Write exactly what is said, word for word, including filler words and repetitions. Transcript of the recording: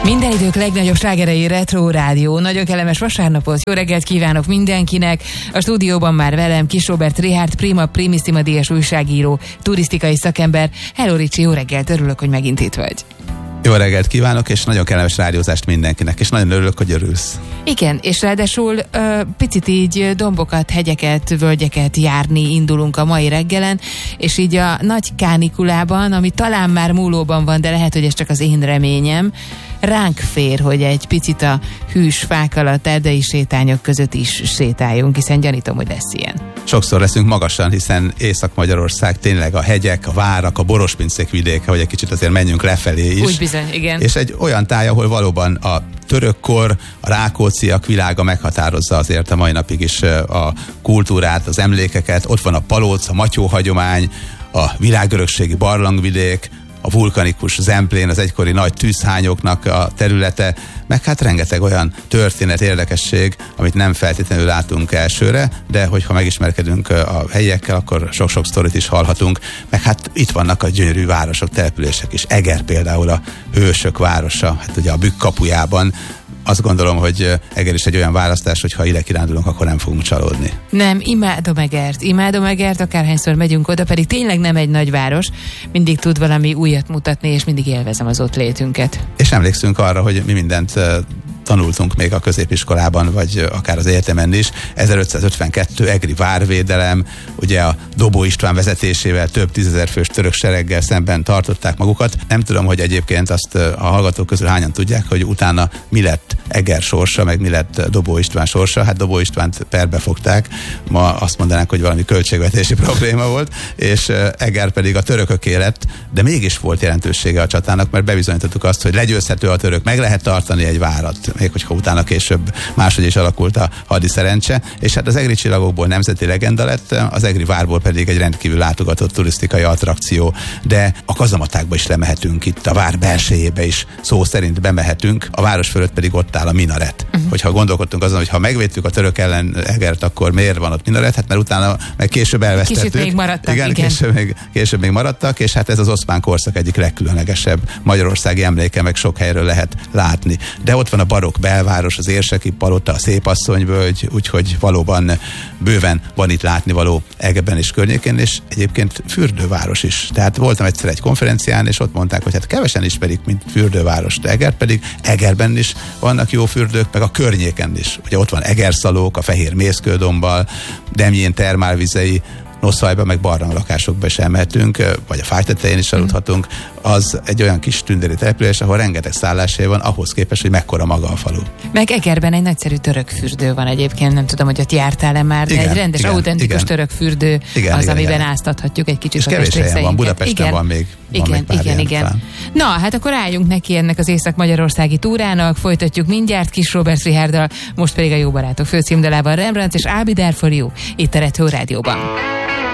Minden idők legnagyobb slágerei Retro Rádió. Nagyon kellemes vasárnapot, jó reggelt kívánok mindenkinek. A stúdióban már velem Kis Róbert Richárd, prima primissima díjas újságíró, turisztikai szakember. Hello Ricsi, jó reggelt, örülök, hogy megint itt vagy. Jó reggelt kívánok, és nagyon kellemes rádiózást mindenkinek, és nagyon örülök, hogy örülsz. Igen, és ráadásul ö, picit így dombokat, hegyeket, völgyeket járni indulunk a mai reggelen, és így a nagy kánikulában, ami talán már múlóban van, de lehet, hogy ez csak az én reményem, ránk fér, hogy egy picit a hűs fák alatt erdei sétányok között is sétáljunk, hiszen gyanítom, hogy lesz ilyen. Sokszor leszünk magasan, hiszen Észak-Magyarország tényleg a hegyek, a várak, a Borospincék vidéke, hogy egy kicsit azért menjünk lefelé is. Úgy bizony, igen. És egy olyan táj, ahol valóban a törökkor, a rákócziak világa meghatározza azért a mai napig is a kultúrát, az emlékeket. Ott van a Palóc, a Matyó hagyomány, a világörökségi barlangvidék, a vulkanikus Zemplén, az egykori nagy tűzhányoknak a területe, meg hát rengeteg olyan történet, érdekesség, amit nem feltétlenül látunk elsőre, de hogyha megismerkedünk a helyiekkel, akkor sok-sok sztorit is hallhatunk, meg hát itt vannak a gyönyörű városok, települések is. Eger például a hősök városa, hát ugye a Bükk kapujában. Azt gondolom, hogy Eger is egy olyan választás, hogy ha ide kirándulunk, akkor nem fogunk csalódni. Nem, imádom Egert, imádom Egert, akárhányszor megyünk oda, pedig tényleg nem egy nagyváros, mindig tud valami újat mutatni, és mindig élvezem az ott létünket. És emlékszünk arra, hogy mi mindent tanultunk még a középiskolában, vagy akár az egyetemen is. ezerötszázötvenkettő egri várvédelem, ugye a Dobó István vezetésével több tízezer fős török sereggel szemben tartották magukat. Nem tudom, hogy egyébként azt a hallgatók közül hányan tudják, hogy utána mi lett Eger sorsa, meg mi lett Dobó István sorsa. Hát Dobó Istvánt perbe fogták. Ma azt mondanánk, hogy valami költségvetési probléma volt, és Eger pedig a törököké lett, de mégis volt jelentősége a csatának, mert bebizonyítottuk azt, hogy legyőzhető a török, meg lehet tartani egy várat, még hogyha utána később máshogy is alakult a hadi szerencse, és hát az egri csillagokból nemzeti legenda lett, az egri várból pedig egy rendkívül látogatott turisztikai attrakció, de a kazamatákba is lemehetünk, itt a vár belsejébe is szó szerint bemehetünk, a város fölött pedig ott áll a minaret. Uh-huh. Hogyha gondolkodtunk azon, hogy ha megvédtük a török ellen Egert, akkor miért van ott minaret? Hát mert utána meg később elvesztettük. Kicsit még maradtak, igen. igen. Később, még, később még maradtak, és hát ez az oszmán korszak egyik legkülönlegesebb magyarországi emléke, meg sok helyről lehet látni. De ott van a barokk belváros, az érseki palota, a Szépasszonyvölgy, úgyhogy valóban bőven van itt látnivaló Egerben és környékén, és egyébként fürdőváros is. Tehát voltam egyszer egy konferencián, és ott mondták, hogy hát kevesen ismerik, mint fürdőváros, de Eger pedig Egerben is vannak jó fürdők, meg a környéken is. Ugye ott van Egerszalók, a Fehér Mészkődombbal, Demjén termálvizei, Noszajba, meg barlanglakásokba is elmehetünk, vagy a fák tetején is aludhatunk. Az egy olyan kis tündéri település, ahol rengeteg szálláshely van, ahhoz képest, hogy mekkora maga a falu. Meg Egerben egy nagyszerű török fürdő van egyébként, nem tudom, hogy ott jártál-e már, de igen, egy rendes, igen, autentikus igen. török fürdő, igen, az, igen, amiben igen. áztathatjuk egy kicsit. És a kevés helyen van, Budapesten igen. van még. Van igen, még igen, igen. Talán. Na, hát akkor álljunk neki ennek az észak-magyarországi túrának, folytatjuk mindjárt Kis Róbert Richárddal, most pedig a Jó barátok főcímdalában Rembrandt és I'll Be There For You, itt a Retro Rádióban.